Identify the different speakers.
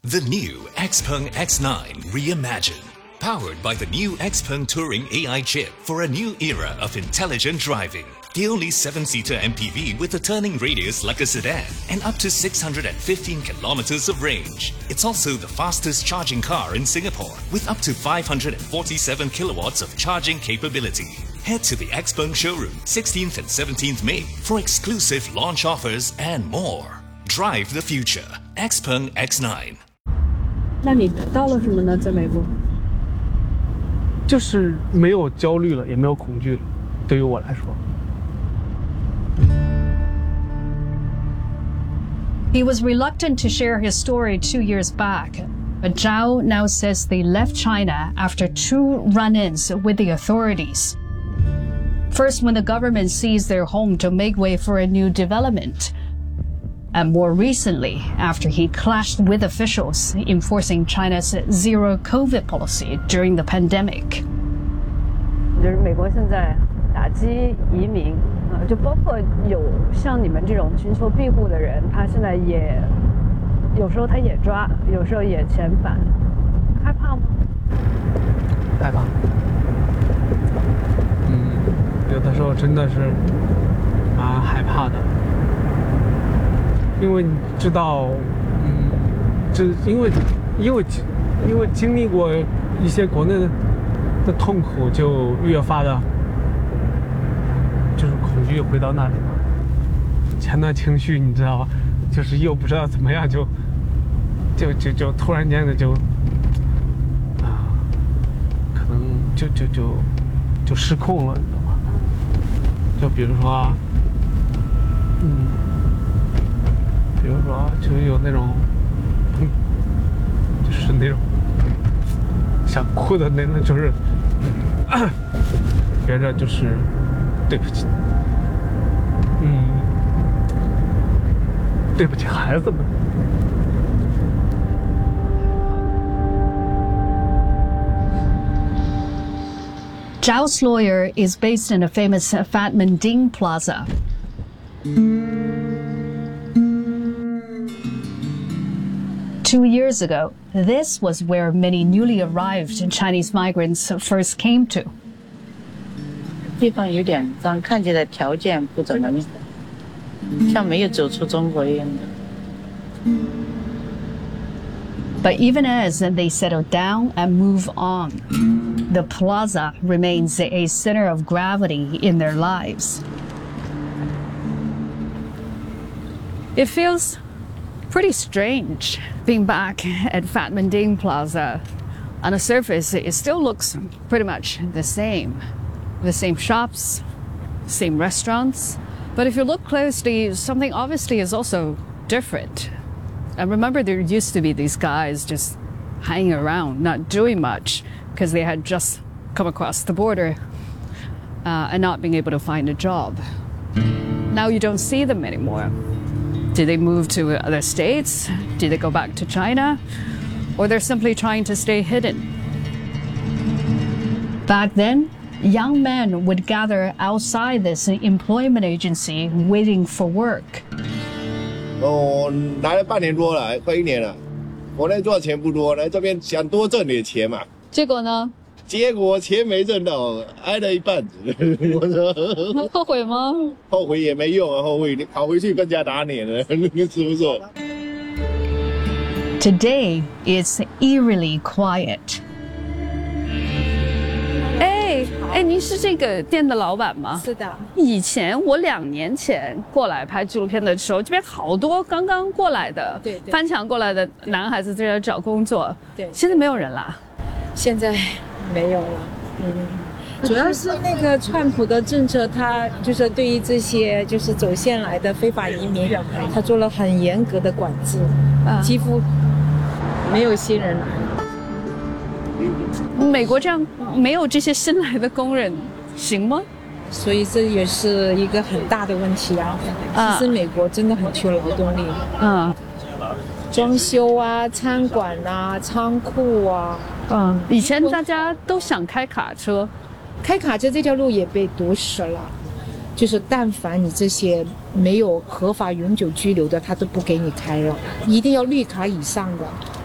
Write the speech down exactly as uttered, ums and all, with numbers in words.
Speaker 1: The new Xpeng X nine Reimagined. Powered by the new Xpeng Touring A I chip for a new era of intelligent driving. The only seven-seater M P V with a turning radius like a sedan and up to six hundred fifteen kilometers of range. It's also the fastest charging car in Singapore with up to five hundred forty-seven kilowatts of charging capability. Head to the Xpeng showroom sixteenth and seventeenth May for exclusive launch offers and more. Drive the future. Xpeng X nine.
Speaker 2: 那你得到了什么呢？在美国？
Speaker 3: 就是没有焦虑了，也没有恐惧了，对于我来说。
Speaker 4: He was reluctant to share his story two years back, but Zhao now says they left China after two run-ins with the authorities. First, when the government seized their home to make way for a new development, and more recently, after he clashed with officials enforcing China's zero-COVID policy during the pandemic.
Speaker 2: 就是美国现在打击移民，呃，就包括有像你们这种寻求庇护的人，他现在也有时候他也抓，有时候也遣返，害怕吗？
Speaker 3: 害怕。嗯，有的时候真的是蛮害怕的。因为你知道，嗯，这因为因为因为经历过一些国内的的痛苦，就越发的，就是恐惧回到那里嘛。前段情绪你知道吧，就是又不知道怎么样，就就就就突然间的就啊，可能就就就就失控了，你知道吗？就比如说，嗯。比如说，就有那种，嗯，就是那种想哭的那种，就是，觉着就是对不起，嗯，对不起孩子们。
Speaker 4: Zhao's lawyer is based in a famous Fatman Ding Plaza. Two years ago, this was where many newly arrived Chinese migrants first came to.
Speaker 5: 地方有点脏，看起来条件不怎么样，像没有走出中国一样的。
Speaker 4: But even as they settle down and move on, the plaza remains a center of gravity in their lives. It feels pretty strange being back at Fatman Ding Plaza. On the surface, it still looks pretty much the same. The same shops, same restaurants. But if you look closely, something obviously is also different. And remember, there used to be these guys just hanging around, not doing much, because they had just come across the border uh, and not being able to find a job. Now you don't see them anymore. Did they move to other states? Did they go back to China? Or they're simply trying to stay hidden? Back then, young men would gather outside this employment agency waiting for work.
Speaker 6: 哦，来了半年多了，快一年了。国内赚的钱不多，来这边想多挣点钱嘛。
Speaker 2: 结果呢？
Speaker 6: 结果钱没挣到，挨了一半子。我说，
Speaker 2: 后悔吗？
Speaker 6: 后悔也没用啊，后悔跑回去更加打脸了，是不是？
Speaker 4: Today, it's eerily quiet.
Speaker 2: 哎哎，您是这个店的老板吗？
Speaker 7: 是的。
Speaker 2: 以前我两年前过来拍纪录片的时候，这边好多刚刚过来的，
Speaker 7: 对对
Speaker 2: 翻墙过来的男孩子在这找工作。
Speaker 7: 对，
Speaker 2: 现在没有人啦。
Speaker 7: 现在没有了。嗯，主要是那个川普的政策，他就是对于这些就是走线来的非法移民，他做了很严格的管制，啊、几乎没有新人来。
Speaker 2: 美国这样没有这些新来的工人行吗？
Speaker 7: 所以这也是一个很大的问题啊。其实美国真的很缺劳动力。
Speaker 2: 嗯。
Speaker 7: 装修啊，餐馆啊，仓库啊。
Speaker 2: 嗯，以前大家都想开卡车，
Speaker 7: 开卡车这条路也被堵死了。就是但凡你这些没有合法永久居留的，他都不给你开了，一定要绿卡以上的。